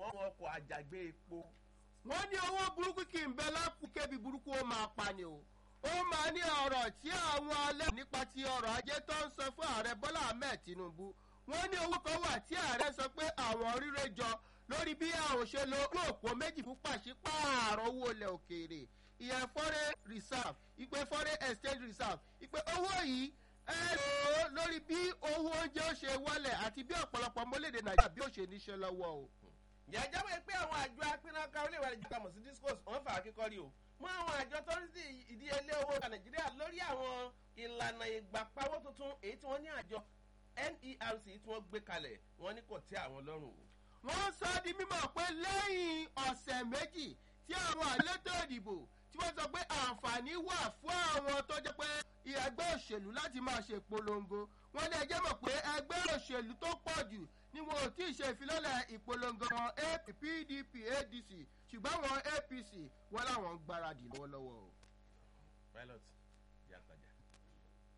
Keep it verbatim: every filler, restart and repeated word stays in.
àwọn ọkọ̀ àjàgbé epo. wọ́n ní owó burúkú kì í bẹ lápò kébi burúkú ó máa pa ni o. ó máa ní ọ̀rọ̀ tí àwọn alẹ́ nípa ti ọrọ̀ ajé tó ń sọ fún ààrẹ Bọ́lá Ahmed Tinubu. wọ́n ní owó kan wà tí ààrẹ sọ pé àwọn ríre jọ lórí bí àwọn ṣe lo òpó méjì fún pàṣípààrọ̀ owó ilẹ̀ òkèèrè ìyẹn foreign reserve ìpè foreign exchange reserve ìpè owó yìí ẹ lò ó lórí bí owó oúnjẹ ó ṣe wálẹ̀ àti bí ọ̀pọ̀lọpọ̀ mọ́lẹ̀dẹ̀ Nàìjíríà bí ó ṣe níṣẹ́ lọ́wọ́ o. jẹ́jẹ́ wọ́n pé àwọn àjọ apínnáka orílẹ̀-èdè Nàìjíríà mọ̀ sí discourse wọ́n fà á kíkọ́rí o mọ́ àwọn àjọ tó ń sí ìdíyelé owó Nàìjíríà lórí àwọn ìlànà ìgbàpawó tuntun èyí tí wọ́n ní àjọ N E R C tí wọ́n gbé kalẹ̀ wọ́n ní kò tẹ́ àwọn lọ́rùn o. wọ́n sọ di mímọ̀ pé lẹ́yìn ọ̀sẹ̀ méjì tí àwọn àlétò ìdìbò tí wọ́n sọ pé àǹfààní wà fún àwọn tó jẹ́ pé ẹgbẹ́ òṣèlú láti máa ṣe ìpolongo wọ́n ní ẹjẹ́ mọ̀ pé ẹgbẹ́ òṣèlú tó pọ̀ jù ni wọn ò tí ì ṣe ìfilọ́lẹ̀ ìpolongo wọn P D P A D C ṣùgbọ́n wọn A P C wọ́n láwọn ń gbáradì lọ́wọ́lọ́wọ́ o. pilot yàtàjà.